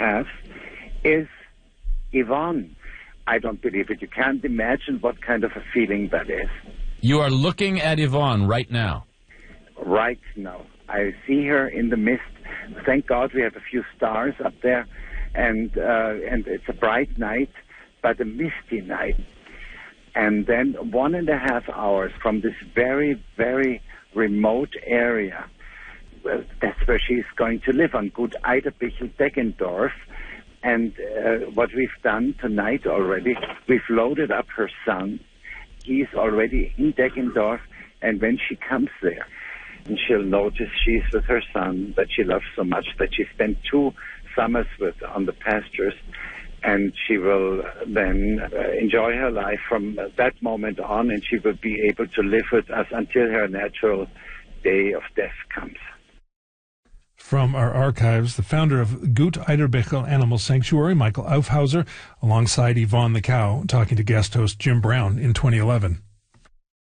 calves is Yvonne. I don't believe it. You can't imagine what kind of a feeling that is. You are looking at Yvonne right now. Right now. I see her in the mist. Thank God we have a few stars up there, and it's a bright night, but a misty night. And then 1.5 hours from this very, very remote area, well, that's where she's going to live, on Gut Eiderbichel Deggendorf. And what we've done tonight already, we've loaded up her son. He's already in Deggendorf, and when she comes there, and she'll notice she's with her son that she loves so much, that she spent 2 summers with on the pastures, and she will then enjoy her life from that moment on, and she will be able to live with us until her natural day of death comes. From our archives, the founder of Gut Eiderbichel Animal Sanctuary, Michael Aufhauser, alongside Yvonne the cow, talking to guest host Jim Brown in 2011.